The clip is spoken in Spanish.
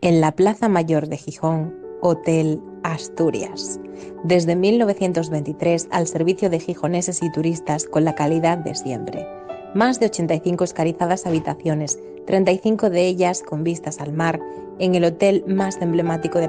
En la Plaza Mayor de Gijón, Hotel Asturias. Desde 1923 al servicio de gijoneses y turistas con la calidad de siempre. Más de 85 escarizadas habitaciones, 35 de ellas con vistas al mar, en el hotel más emblemático de